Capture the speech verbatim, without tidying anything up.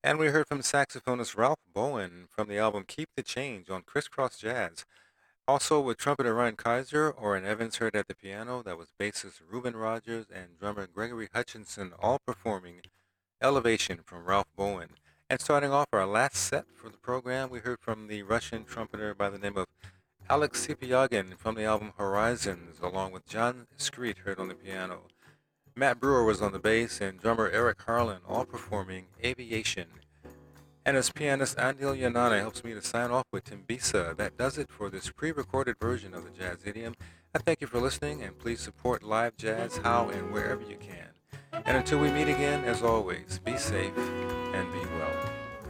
And we heard from saxophonist Ralph Bowen from the album Keep the Change on Crisscross Jazz. Also with trumpeter Ryan Kaiser, Orrin Evans heard at the piano, that was bassist Reuben Rogers and drummer Gregory Hutchinson, all performing Elevation from Ralph Bowen. And starting off our last set for the program, we heard from the Russian trumpeter by the name of Alex Sipiagin from the album Horizons, along with John Screet heard on the piano. Matt Brewer was on the bass, and drummer Eric Harlan, all performing Aviation. And as pianist Anil Yanana helps me to sign off with Timbisa, that does it for this pre-recorded version of the Jazz Idiom. I thank you for listening, and please support live jazz how and wherever you can. And until we meet again, as always, be safe and be well.